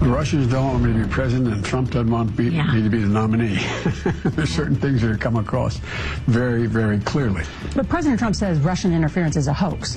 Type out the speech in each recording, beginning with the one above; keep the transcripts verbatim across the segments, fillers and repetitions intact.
Russians don't want me to be president, and Trump doesn't want me, yeah. me to be the nominee. There's certain things that come across very, very clearly. But President Trump says Russian interference is a hoax.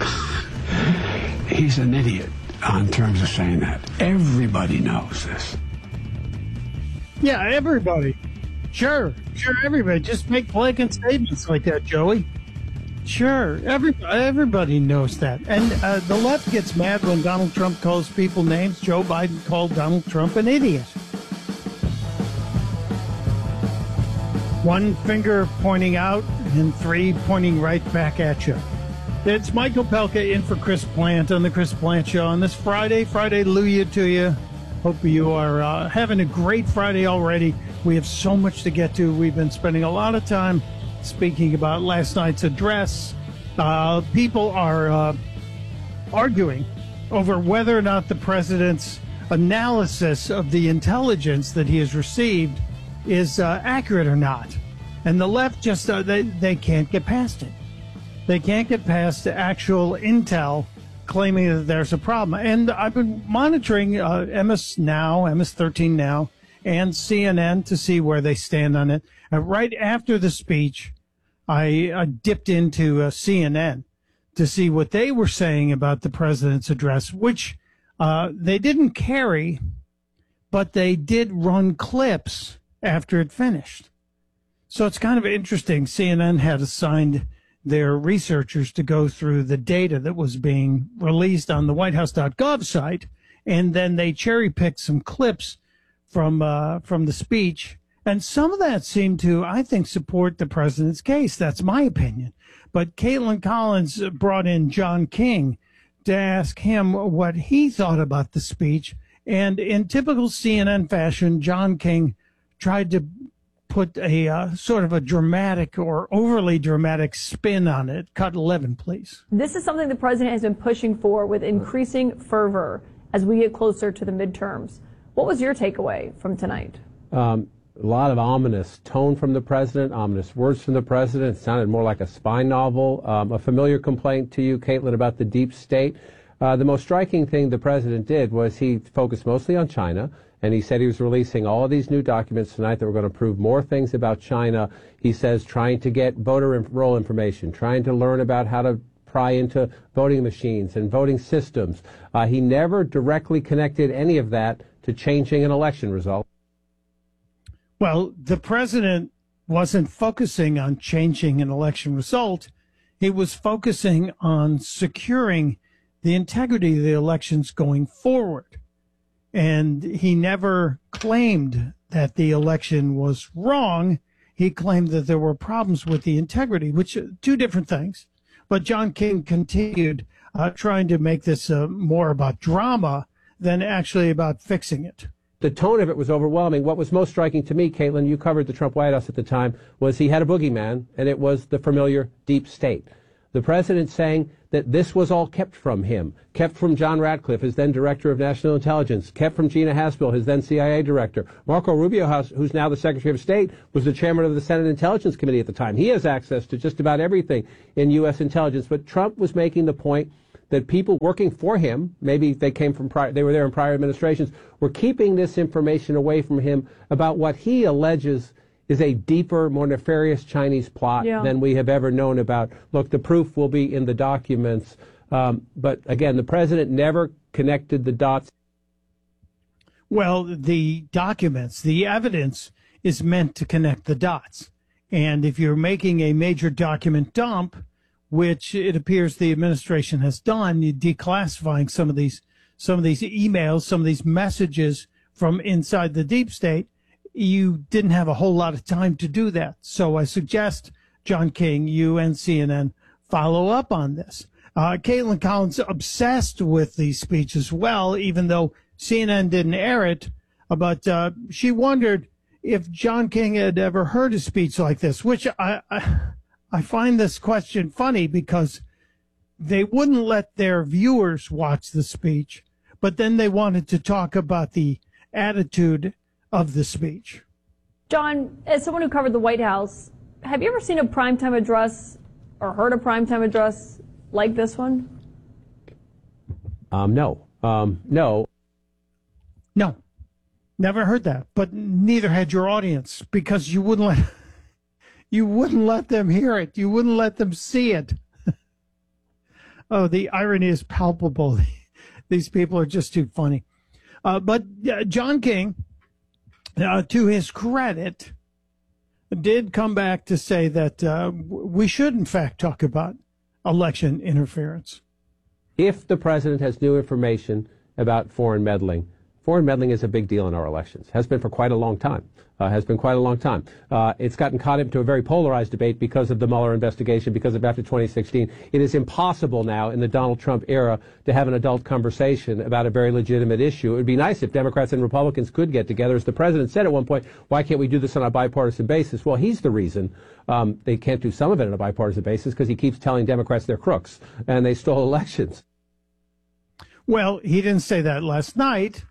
He's an idiot in terms of saying that. Everybody knows this. Yeah, everybody. Sure, sure, everybody. Just make blanket statements like that, Joey. Sure, everybody, everybody knows that. And uh, the left gets mad when Donald Trump calls people names. Joe Biden called Donald Trump an idiot. One finger pointing out and three pointing right back at you. It's Michael Pelka in for Chris Plant on the Chris Plant Show on this Friday. Friday, Luya to you. Hope you are uh, having a great Friday already. We have so much to get to. We've been spending a lot of time speaking about last night's address. Uh, people are uh, arguing over whether or not the president's analysis of the intelligence that he has received is uh, accurate or not. And the left just, uh, they, they can't get past it. They can't get past the actual intel claiming that there's a problem. And I've been monitoring uh, M S Now, M S thirteen Now, and C N N to see where they stand on it. Uh, right after the speech, I, I dipped into uh, C N N to see what they were saying about the president's address, which uh, they didn't carry, but they did run clips after it finished. So it's kind of interesting. C N N had assigned their researchers to go through the data that was being released on the white house dot gov site, and then they cherry-picked some clips from uh, from the speech, and some of that seemed to, I think, support the president's case. That's my opinion. But Caitlin Collins brought in John King to ask him what he thought about the speech, and in typical C N N fashion, John King tried to put a uh, sort of a dramatic or overly dramatic spin on it. Cut eleven, please. This is something the president has been pushing for with increasing fervor as we get closer to the midterms. What was your takeaway from tonight? Um, a lot of ominous tone from the president, ominous words from the president. It sounded more like a spy novel. Um, a familiar complaint to you, Caitlin, about the deep state. Uh, the most striking thing the president did was he focused mostly on China. And he said he was releasing all of these new documents tonight that were going to prove more things about China. He says trying to get voter inf- roll information, trying to learn about how to pry into voting machines and voting systems. Uh, he never directly connected any of that to changing an election result. Well, the president wasn't focusing on changing an election result. He was focusing on securing the integrity of the elections going forward. And he never claimed that the election was wrong. He claimed that there were problems with the integrity, which are two different things. But John King continued uh, trying to make this uh, more about drama than actually about fixing it. The tone of it was overwhelming. What was most striking to me, Caitlin, you covered the Trump White House at the time, was he had a boogeyman, and it was the familiar deep state. The president saying that this was all kept from him, kept from John Ratcliffe, his then director of national intelligence, kept from Gina Haspel, his then C I A director. Marco Rubio, who's now the Secretary of State, was the chairman of the Senate Intelligence Committee at the time. He has access to just about everything in U S intelligence. But Trump was making the point that people working for him, maybe they came from prior, they were there in prior administrations, were keeping this information away from him about what he alleges is a deeper, more nefarious Chinese plot yeah. than we have ever known about. Look, the proof will be in the documents. Um, but again, the president never connected the dots. Well, the documents, the evidence is meant to connect the dots. And if you're making a major document dump, which it appears the administration has done, you're declassifying some of these, some of these emails, some of these messages from inside the deep state, you didn't have a whole lot of time to do that. So I suggest, John King, you and C N N follow up on this. Uh, Caitlin Collins obsessed with the speech as well, even though C N N didn't air it. But uh, she wondered if John King had ever heard a speech like this, which I, I, I find this question funny because they wouldn't let their viewers watch the speech, but then they wanted to talk about the attitude of the speech. John, as someone who covered the White House, have you ever seen a primetime address or heard a primetime address like this one? Um, no. Um, no. No, never heard that. But neither had your audience, because you wouldn't let you wouldn't let them hear it. You wouldn't let them see it. Oh, the irony is palpable. These people are just too funny. Uh, but uh, John King, uh, to his credit, did come back to say that uh, we should, in fact, talk about election interference. If the president has new information about foreign meddling, foreign meddling is a big deal in our elections, has been for quite a long time, uh, has been quite a long time. Uh, it's gotten caught into a very polarized debate because of the Mueller investigation, because of after twenty sixteen. It is impossible now in the Donald Trump era to have an adult conversation about a very legitimate issue. It would be nice if Democrats and Republicans could get together. As the president said at one point, why can't we do this on a bipartisan basis? Well, he's the reason um, they can't do some of it on a bipartisan basis, because he keeps telling Democrats they're crooks and they stole elections. Well, he didn't say that last night.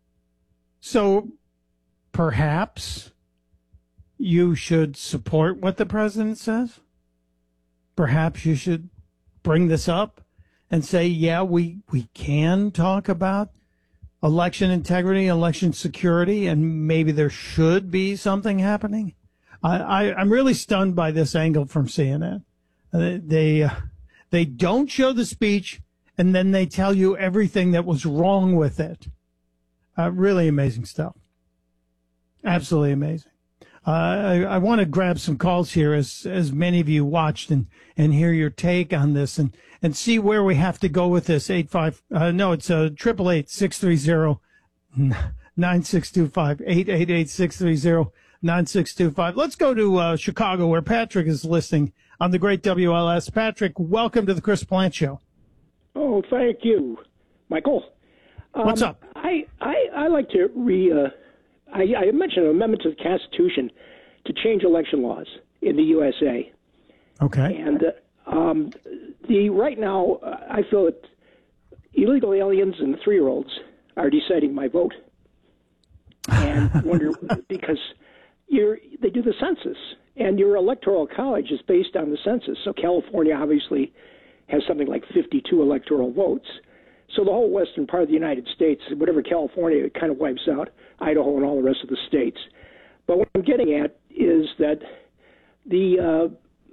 So perhaps you should support what the president says. Perhaps you should bring this up and say, yeah, we, we can talk about election integrity, election security, and maybe there should be something happening. I, I, I'm really stunned by this angle from C N N. Uh, they, uh, they don't show the speech, and then they tell you everything that was wrong with it. Uh, really amazing stuff. Absolutely amazing. Uh, I, I want to grab some calls here as as many of you watched and, and hear your take on this and, and see where we have to go with this. Eight five uh, no, it's uh triple eight six three zero nine six two five eight eight eight six three zero nine six two five. Let's go to uh, Chicago, where Patrick is listening on the great W L S. Patrick, welcome to the Chris Plante Show. Oh, thank you, Michael. Um, What's up? I, I, I like to re. Uh, I, I mentioned an amendment to the Constitution to change election laws in the U S A. Okay. And uh, um, the right now, uh, I feel that illegal aliens and three-year-olds are deciding my vote. And wonder because you're they do the census, and your electoral college is based on the census. So California obviously has something like fifty-two electoral votes. So the whole western part of the United States, whatever California, it kind of wipes out Idaho and all the rest of the states. But what I'm getting at is that the,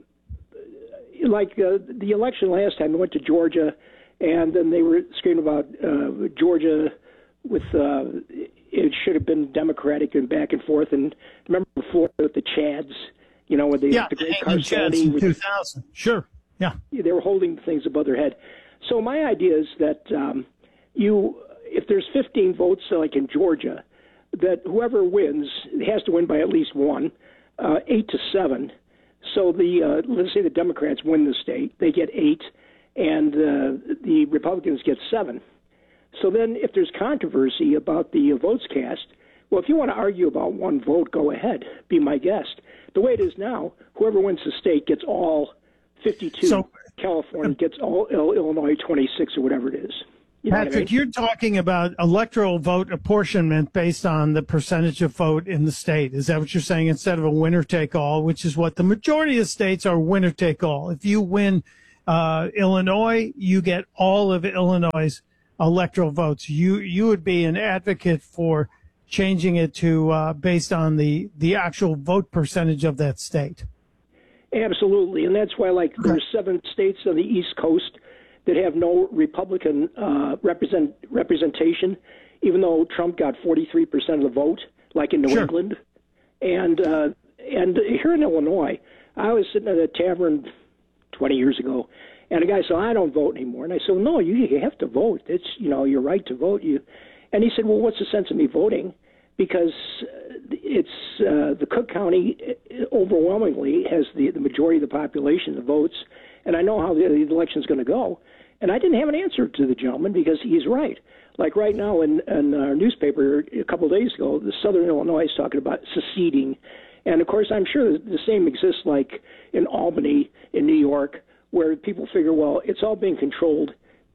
uh, like uh, the election last time, I went to Georgia, and then they were screaming about uh, Georgia with, uh, it should have been Democratic and back and forth. And remember Florida with the Chads, you know, with the, yeah, the great the Chads in two thousand. Sure, yeah. They were holding things above their head. So my idea is that um, you, if there's fifteen votes, so like in Georgia, that whoever wins has to win by at least one, uh, eight to seven. So the uh, let's say the Democrats win the state, they get eight, and uh, the Republicans get seven. So then, if there's controversy about the votes cast, well, if you want to argue about one vote, go ahead, be my guest. The way it is now, whoever wins the state gets all fifty-two. So, California gets all Illinois twenty-six or whatever it is. You know Patrick, what I mean? You're talking about electoral vote apportionment based on the percentage of vote in the state. Is that what you're saying? Instead of a winner-take-all, which is what the majority of states are, winner-take-all. If you win uh, Illinois, you get all of Illinois' electoral votes. You you would be an advocate for changing it to uh, based on the, the actual vote percentage of that state. Absolutely, and that's why, like, there's seven states on the East Coast that have no Republican uh, represent representation, even though Trump got forty-three percent of the vote, like in New Sure. England. And uh, and here in Illinois, I was sitting at a tavern twenty years ago, and a guy said, "I don't vote anymore." And I said, "No, you, you have to vote. It's, you know, your right to vote." You, and he said, "Well, what's the sense of me voting? Because it's uh, the Cook County overwhelmingly has the, the majority of the population that votes, and I know how the, the election's going to go." And I didn't have an answer to the gentleman because he's right. Like right now in, in our newspaper a couple of days ago, the Southern Illinois is talking about seceding. And, of course, I'm sure the same exists like in Albany, in New York, where people figure, well, it's all being controlled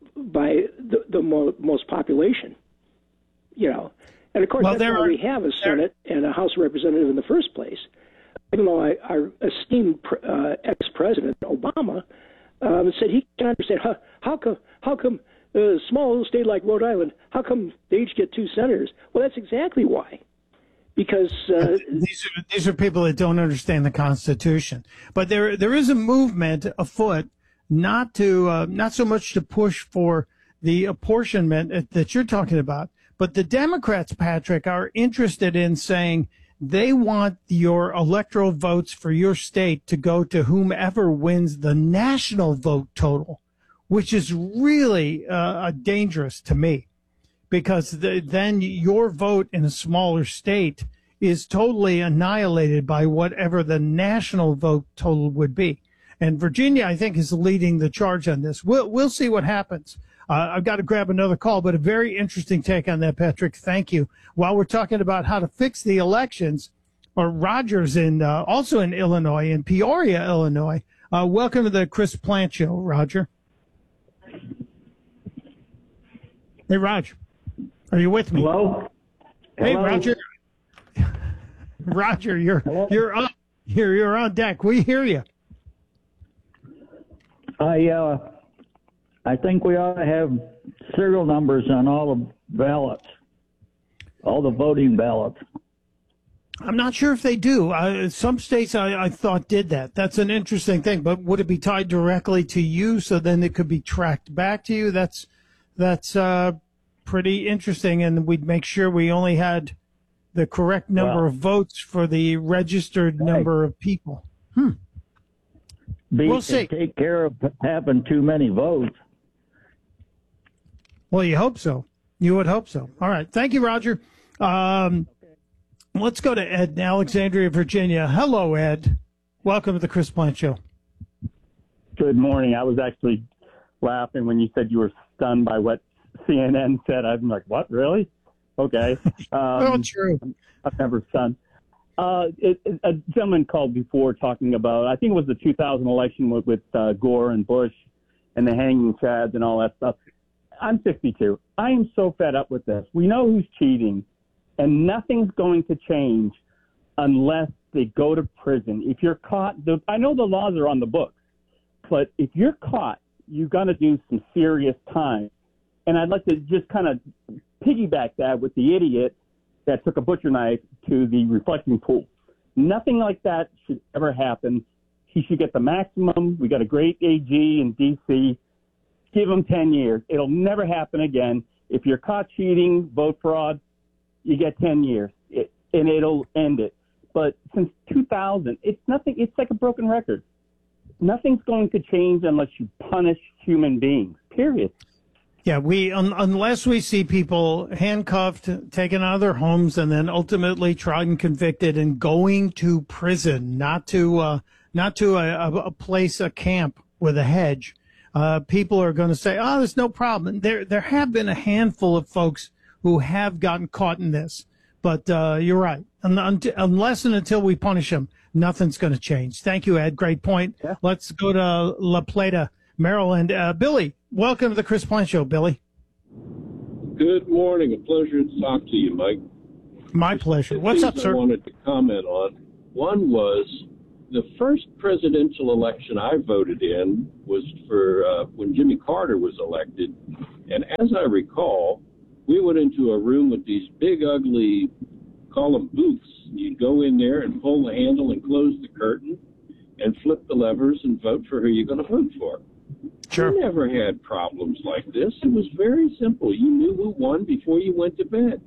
by the, the mo- most population, you know. And, of course, Well, that's there why are- we have a Senate and a House of Representatives in the first place. Even though I, our esteemed uh, ex-president Obama um, said he can understand how, how come how come uh, a small little state like Rhode Island, how come they each get two senators? Well, that's exactly why. Because uh, these are these are people that don't understand the Constitution. But there there is a movement afoot, not to uh, not so much to push for the apportionment that you're talking about, but the Democrats, Patrick, are interested in saying they want your electoral votes for your state to go to whomever wins the national vote total, which is really uh, dangerous to me. Because the, then your vote in a smaller state is totally annihilated by whatever the national vote total would be. And Virginia, I think, is leading the charge on this. We'll, we'll see what happens. Uh, I've got to grab another call, but a very interesting take on that, Patrick. Thank you. While we're talking about how to fix the elections, or Rogers in uh, also in Illinois, in Peoria, Illinois. Uh, welcome to the Chris Plante Show, Roger. Hey, Roger. Are you with me? Hello? Hey, Hello? Roger. Roger, you're Hello? you're up. You're you're on deck. We hear you. I uh, I think we ought to have serial numbers on all the ballots, all the voting ballots. I'm not sure if they do. Uh, some states I, I thought did that. That's an interesting thing. But would it be tied directly to you, so then it could be tracked back to you? That's that's uh, pretty interesting, and we'd make sure we only had the correct number well, of votes for the registered right. number of people. Hmm. Be, We'll see. Take care of having too many votes. Well, you hope so. You would hope so. All right. Thank you, Roger. Um, let's go to Ed in Alexandria, Virginia. Hello, Ed. Welcome to the Chris Plante Show. Good morning. I was actually laughing when you said you were stunned by what C N N said. I'm like, what, really? Okay. Um, Oh, true. I've never stunned. Uh, it, it, a gentleman called before talking about, I think it was the two thousand election with, with uh, Gore and Bush and the hanging chads and all that stuff. I'm sixty-two. I am so fed up with this. We know who's cheating, and nothing's going to change unless they go to prison. If you're caught, the, I know the laws are on the books, but if you're caught, you've got to do some serious time. And I'd like to just kind of piggyback that with the idiot that took a butcher knife to the reflecting pool. Nothing like that should ever happen. He should get the maximum. We got a great A G in D C. Give him ten years. It'll never happen again. If you're caught cheating, vote fraud, you get ten years, it, and it'll end it. But since two thousand, it's nothing. It's like a broken record. Nothing's going to change unless you punish human beings, period. Yeah, we un, unless we see people handcuffed, taken out of their homes, and then ultimately tried and convicted and going to prison, not to uh, not to a, a place, a camp with a hedge. Uh, people are going to say, "Oh, there's no problem." There, there have been a handful of folks who have gotten caught in this, but uh, you're right. Un- un- unless and until we punish them, nothing's going to change. Thank you, Ed. Great point. Yeah. Let's go to La Plata, Maryland. Uh, Billy, welcome to the Chris Plante Show, Billy. Good morning. A pleasure to talk to you, Mike. My pleasure. What's up, sir? I wanted to comment on. One was the first presidential election I voted in was for uh, when Jimmy Carter was elected. And as I recall, we went into a room with these big, ugly, call them booths. You'd go in there and pull the handle and close the curtain and flip the levers and vote for who you're going to vote for. Sure. We never had problems like this. It was very simple. You knew who won before you went to bed.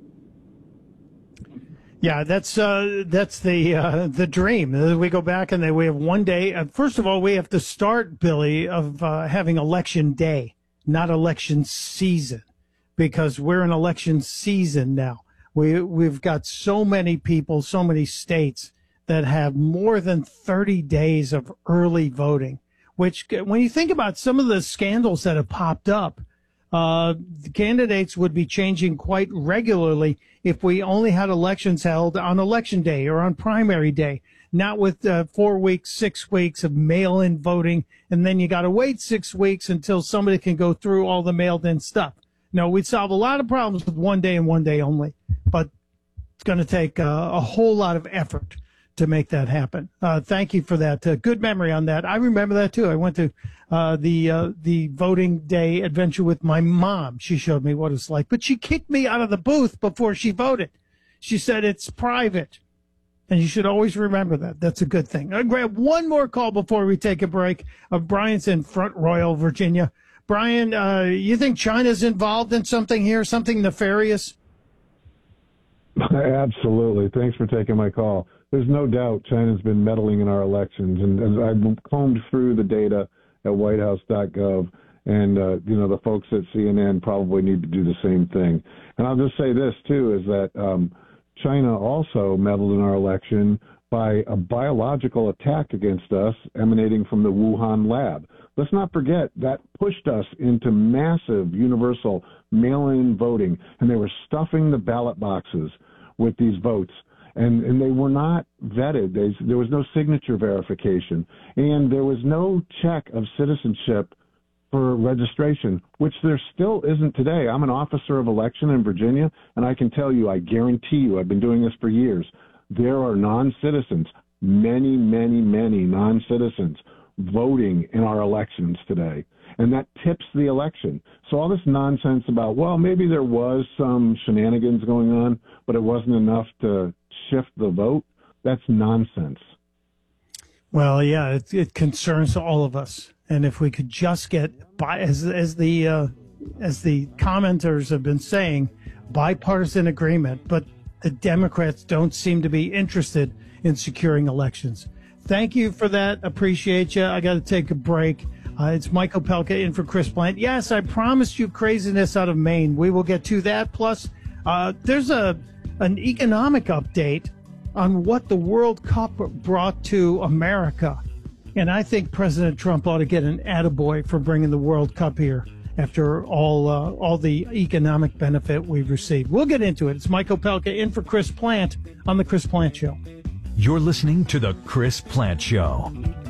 Yeah, that's uh, that's the uh, the dream. Uh, We go back and then we have one day. Uh, first of all, we have to start, Billy, of uh, having election day, not election season, because we're in election season now. We we've got so many people, so many states that have more than thirty days of early voting. Which, when you think about some of the scandals that have popped up, uh, the candidates would be changing quite regularly if we only had elections held on election day or on primary day, not with uh, four weeks, six weeks of mail-in voting, and then you got to wait six weeks until somebody can go through all the mailed-in stuff. No, we'd solve a lot of problems with one day and one day only, but it's going to take uh, a whole lot of effort to make that happen. Uh, thank you for that. Uh, good memory on that. I remember that too. I went to uh, the uh, the voting day adventure with my mom. She showed me what it's like, but she kicked me out of the booth before she voted. She said it's private, and you should always remember that. That's a good thing. I'll grab one more call before we take a break. Uh, Brian's in Front Royal, Virginia. Brian, uh, you think China's involved in something here, something nefarious? Absolutely. Thanks for taking my call. There's no doubt China's been meddling in our elections, and, and I've combed through the data at white house dot gov, and uh, you know the folks at C N N probably need to do the same thing. And I'll just say this too: is that um, China also meddled in our election by a biological attack against us emanating from the Wuhan lab. Let's not forget that pushed us into massive universal mail-in voting, and they were stuffing the ballot boxes with these votes. And, and they were not vetted. They, there was no signature verification. And there was no check of citizenship for registration, which there still isn't today. I'm an officer of election in Virginia, and I can tell you, I guarantee you, I've been doing this for years, there are non-citizens, many, many, many non-citizens voting in our elections today. And that tips the election. So all this nonsense about, well, maybe there was some shenanigans going on, but it wasn't enough to shift the vote, that's nonsense. Well, yeah, it, it concerns all of us. And if we could just get, by, as, as, the, uh, as the commenters have been saying, bipartisan agreement, but the Democrats don't seem to be interested in securing elections. Thank you for that. Appreciate you. I got to take a break. Uh, it's Mike Opelka in for Chris Plante. Yes, I promised you craziness out of Maine. We will get to that. Plus, uh, there's a an economic update on what the World Cup brought to America. And I think President Trump ought to get an attaboy for bringing the World Cup here after all uh, all the economic benefit we've received. We'll get into it. It's Mike Opelka in for Chris Plante on The Chris Plante Show. You're listening to The Chris Plante Show.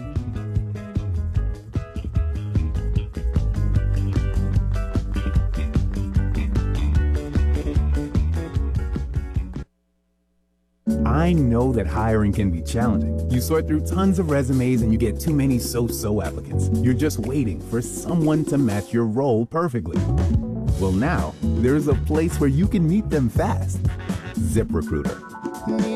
I know that hiring can be challenging. You sort through tons of resumes and you get too many so-so applicants. You're just waiting for someone to match your role perfectly. Well, now there's a place where you can meet them fast. ZipRecruiter.